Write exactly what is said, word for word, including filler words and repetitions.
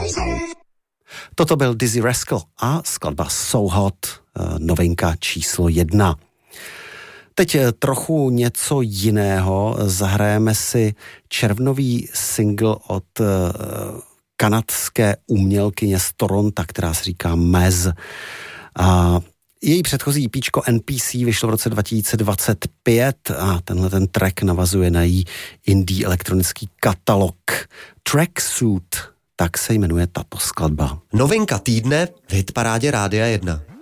Toto byl Dizzy Rascal a skladba So Hot, novinka číslo jedna. Teď trochu něco jiného. Zahrajeme si červnový single od kanadské umělkyně z Toronto, která se říká Mez. A její předchozí EPčko N P C vyšlo v roce dva tisíce dvacet pět a tenhle ten track navazuje na její indie elektronický katalog. Tracksuit, tak se jmenuje tato skladba. Novinka týdne v hitparádě Rádia jedna.